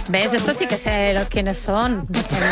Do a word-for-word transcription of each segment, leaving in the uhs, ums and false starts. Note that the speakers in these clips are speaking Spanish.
¿Ves? Esto sí que sé lo- quiénes son.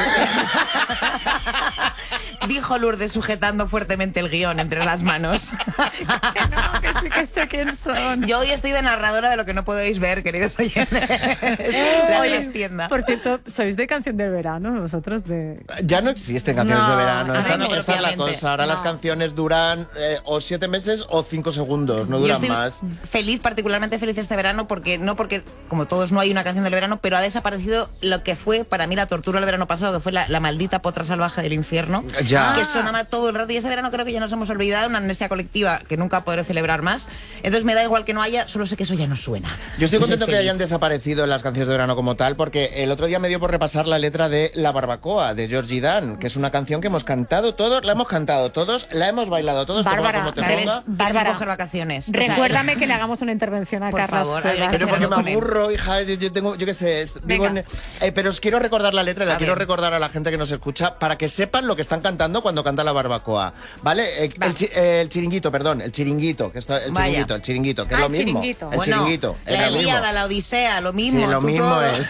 Dijo Lourdes sujetando fuertemente el guión entre las manos. Que no, que sí que sé quién son. Yo hoy estoy de narradora de lo que no podéis ver, queridos oyentes. La Oye, trastienda. por cierto, ¿sois de canción del verano? Vosotros de... Ya no existen canciones No, de verano. Esta, ay, no, esta es la propiamente. cosa. Ahora No. las canciones duran eh, o siete meses o cinco segundos. No Yo duran estoy más. feliz, particularmente feliz este verano, porque no porque, como todos, no hay una canción del verano, pero ha desaparecido lo que fue para mí la tortura el verano pasado, que fue la, la maldita potra salvaje del infierno. Ya. Que sonaba todo el rato, y este verano creo que ya nos hemos olvidado, una amnesia colectiva que nunca podré celebrar más. Entonces me da igual que no haya, solo sé que eso ya no suena. Yo estoy Y soy contento que feliz. hayan desaparecido las canciones de verano como tal, porque el otro día me dio por repasar la letra de La Barbacoa, de Georgie Dan, que es una canción que hemos cantado todos, la hemos cantado todos, la hemos bailado todos, te ponga Bárbara, como te Carles, ponga. tienes que Bárbara, coger vacaciones. O sea, recuérdame que le hagamos una intervención a Por Carlos favor, Cuevas. hay que Pero porque me Con él. aburro, hija, yo, yo tengo, yo qué sé, es- vivo Venga. en- eh, pero os quiero recordar la letra y la A quiero ver. recordar a la gente que nos escucha para que sepan lo que están cantando cuando canta La Barbacoa, ¿vale? Eh, Va. el, chi- eh, el chiringuito, perdón, el chiringuito, que está, el Vaya. chiringuito, el chiringuito, que Ah, es lo el mismo. chiringuito. El Bueno, chiringuito, la era lo mismo. Ilíada, la Odisea, lo mismo. Sí, lo tú mismo todo. es.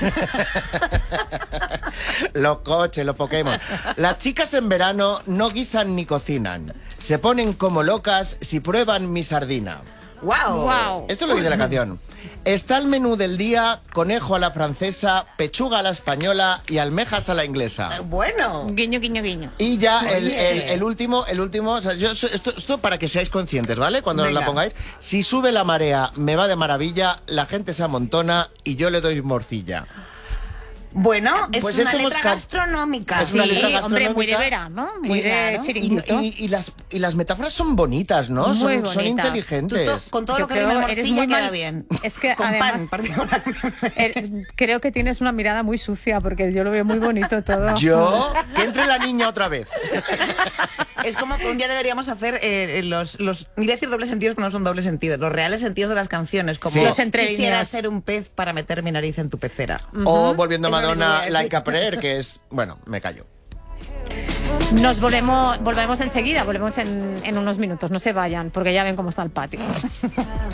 Los coches, los Pokémon. Las chicas en verano no guisan ni cocinan. Se ponen como locas si prueban mi sardina. ¡Guau! Guau. Esto es lo que dice la canción. Está el menú del día: conejo a la francesa, pechuga a la española y almejas a la inglesa. Bueno. Guiño, guiño, guiño. Y ya el, Oye. el- el último, el último, o sea, yo, esto, esto para que seáis conscientes, ¿vale? Cuando os la Venga. pongáis. Si sube la marea, me va de maravilla, la gente se amontona y yo le doy morcilla. Bueno, es Pues una esto hemos letra ca- gastronómica. Es una Sí, letra hombre, muy de gastronómica. verano, muy Y- de claro. Y, chiringuito. y- y las, y las metáforas son bonitas, ¿no? Muy son, son bonitas. Tú inteligentes. to- con todo Yo lo que creo rime eres morcilla muy queda mal- bien. Es que con además- pan, particularmente. Eh, creo que tienes una mirada muy sucia porque yo lo veo muy bonito todo. Yo, que entre la niña otra vez. Es como que un día deberíamos hacer eh, los, los... Iba a decir dobles sentidos, pero no son dobles sentidos. Los reales sentidos de las canciones. Como Sí. Los entre quisiera líneas. ser un pez para meter mi nariz en tu pecera. O volviendo a Es lo único que voy a Madonna, decir. Like a Prayer, que es... Bueno, me callo. Nos volvemos, volvemos enseguida, volvemos en, en unos minutos. No se vayan porque ya ven cómo está el patio.